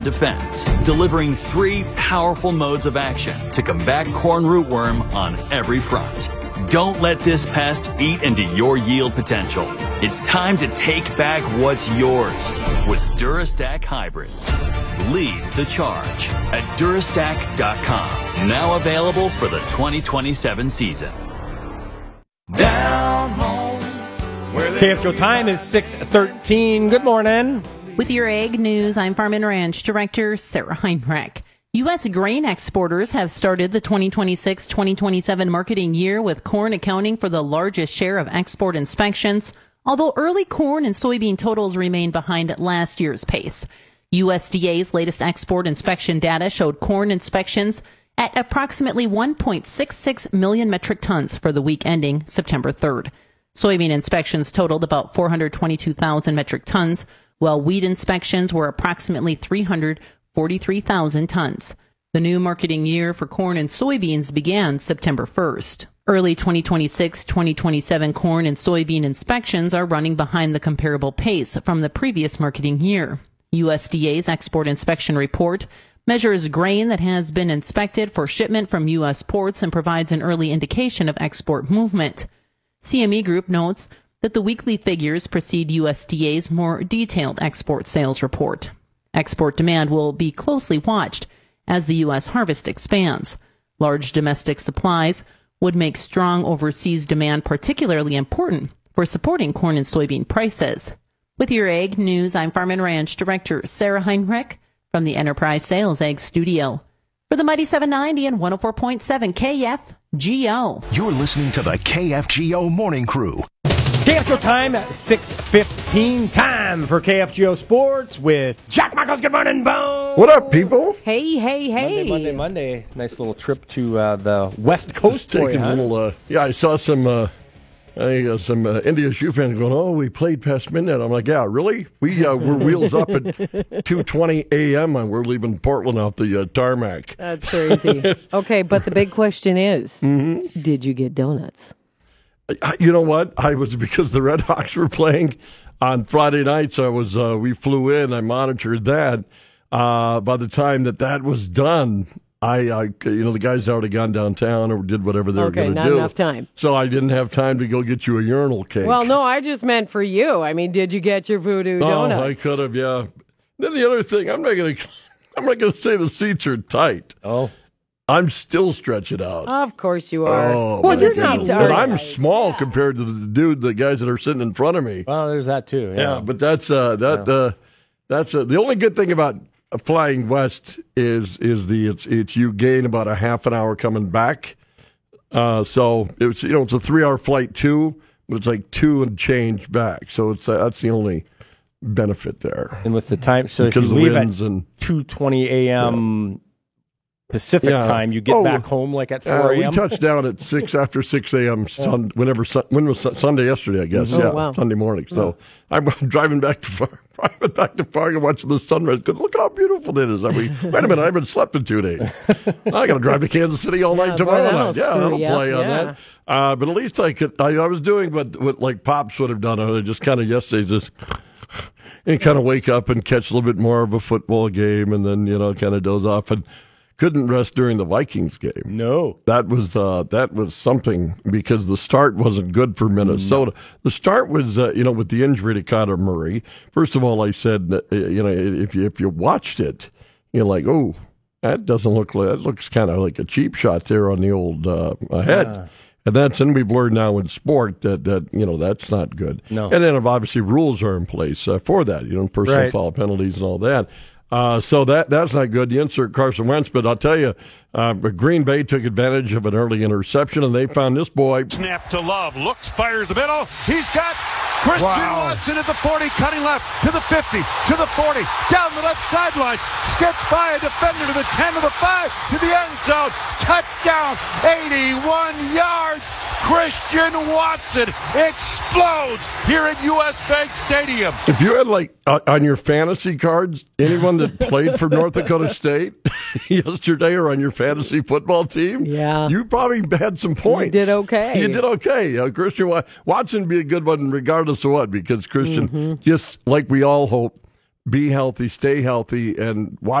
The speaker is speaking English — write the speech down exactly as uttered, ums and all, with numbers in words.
Defense, delivering three powerful modes of action to combat corn rootworm on every front. Don't let this pest eat into your yield potential. It's time to take back what's yours with Durastack Hybrids. Lead the charge at Durastack dot com. Now available for the twenty twenty-seven season. Down home. Where K F G O time is six thirteen. Good morning. With your Ag News, I'm Farm and Ranch Director Sarah Heinrich. U S grain exporters have started the twenty twenty-six twenty twenty-seven marketing year with corn accounting for the largest share of export inspections, although early corn and soybean totals remain behind last year's pace. U S D A's latest export inspection data showed corn inspections at approximately one point six six million metric tons for the week ending September third. Soybean inspections totaled about four hundred twenty-two thousand metric tons, while wheat inspections were approximately three hundred forty-three thousand tons. The new marketing year for corn and soybeans began September first. Early twenty twenty-six twenty twenty-seven corn and soybean inspections are running behind the comparable pace from the previous marketing year. U S D A's export inspection report measures grain that has been inspected for shipment from U S ports and provides an early indication of export movement. C M E Group notes that the weekly figures precede U S D A's more detailed export sales report. Export demand will be closely watched as the U S harvest expands. Large domestic supplies would make strong overseas demand particularly important for supporting corn and soybean prices. With your Ag News, I'm Farm and Ranch Director Sarah Heinrich from the Enterprise Sales Ag Studio. For the Mighty seven ninety and one oh four point seven K F G O. You're listening to the K F G O Morning Crew. K F G O time, six fifteen. Time for K F G O Sports with Jack Michaels. Good morning, Bo. What up, people? Hey, hey, hey. Monday, Monday, Monday. Nice little trip to uh, the West Coast Just for taking you, a huh? little, uh, yeah, I saw some, uh, I, uh, some uh, N D S U fans going, oh, we played past midnight. I'm like, yeah, really? We uh, were wheels up at two twenty a.m. and we're leaving Portland off the uh, tarmac. That's crazy. Okay, but the big question is, Mm-hmm. did you get donuts? You know what? I was, because the Red Hawks were playing on Friday nights, I was, uh, we flew in, I monitored that. Uh, by the time that that was done, I, I, you know, the guys already gone downtown or did whatever they were Okay, going to not do. enough time. So I didn't have time to go get you a urinal cake. Well, no, I just meant for you. I mean, did you get your voodoo donuts? Oh, I could have, yeah. Then the other thing, I'm not going to, I'm not going to say the seats are tight. Oh. I'm still stretching out. Of course you are. Oh, well, my you're goodness. not. But I'm small compared to the dude, the guys that are sitting in front of me. Well, there's that too. Yeah, Yeah, but that's uh, that Yeah. uh, that's uh, the only good thing about flying west is is the it's it's you gain about a half an hour coming back. Uh, so it's you know it's a three hour flight too, but it's like two and change back. So it's uh, that's the only benefit there. and with the time, so Because if of you the leave at winds and two twenty a.m. Pacific Yeah. time, you get Oh, back home like at Uh, four we a.m. touched down at six after six a.m. Sun, whenever sun, when was sun, Sunday yesterday, I guess. Oh, yeah, wow. Sunday morning. So I'm driving back to Far, driving back to Fargo, watching the sunrise. Because look at how beautiful it is. I mean, wait a minute, I haven't slept in two days. I got to drive to Kansas City all Yeah, night boy, tomorrow that'll night. Yeah, screw that'll you play up, on yeah. that. Uh, but at least I could. I, I was doing what what like Pops would have done. I just kind of yesterday just. And kind of wake up and catch a little bit more of a football game, and then you know kind of doze off and couldn't rest during the Vikings game. No. That was uh, that was something because the start wasn't good for Minnesota. No. The start was uh, you know with the injury to Kyler Murray. First of all, I said uh, you know if you if you watched it, you're like, oh, that doesn't look like that looks kind of like a cheap shot there on the old uh, head. Yeah. And that's and we've learned now in sport that, that you know that's not good. No. And then obviously rules are in place uh, for that. You know, personal Right. foul penalties and all that. Uh, so that that's not good. You insert Carson Wentz, but I'll tell you, uh, Green Bay took advantage of an early interception, and they found this boy. Snap to Love. Looks, fires the middle. He's got Christian Wow. Watson at the forty, cutting left to the fifty, to the forty, down the left sideline. Skips by a defender to the ten, to the five, to the end zone. Touchdown, eighty-one yards. Christian Watson explodes here at U S Bank Stadium. If you had like uh, on your fantasy cards anyone that played for North Dakota State yesterday or on your fantasy football team, Yeah. you probably had some points. did okay. You did okay. Uh, Christian Wa- Watson would be a good one regardless of what, because Christian, Mm-hmm. just like we all hope, be healthy, stay healthy, and watch